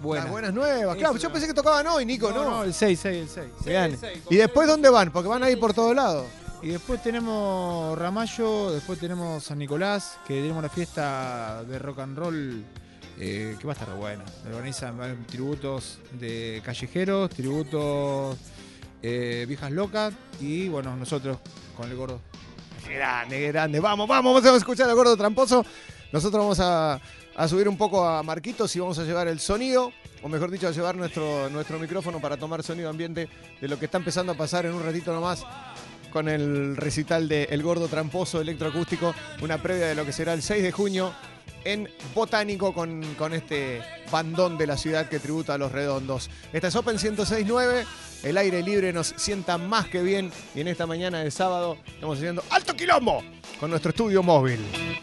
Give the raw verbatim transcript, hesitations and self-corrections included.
buenas. Las buenas nuevas, Eso, claro. Yo no. pensé que tocaban hoy, Nico, ¿no? No, no, el seis, seis, el seis. Bien. seis, ¿Y después dónde van? Porque van a ir por todos lados. Y después tenemos Ramallo, después tenemos San Nicolás, que tenemos la fiesta de rock and roll, eh, que va a estar buena. Organizan eh, tributos de callejeros, tributos eh, viejas locas y bueno, nosotros con el gordo. Qué grande, qué grande. Vamos, vamos, vamos a escuchar al gordo tramposo. Nosotros vamos a, a subir un poco a Marquitos y vamos a llevar el sonido, o mejor dicho, a llevar nuestro, nuestro micrófono para tomar sonido ambiente de lo que está empezando a pasar en un ratito nomás con el recital de El Gordo Tramposo Electroacústico, una previa de lo que será el seis de junio en Botánico con, con este bandón de la ciudad que tributa a Los Redondos. Esta es Open ciento seis punto nueve, el aire libre nos sienta más que bien y en esta mañana de sábado estamos haciendo Alto Quilombo con nuestro estudio móvil.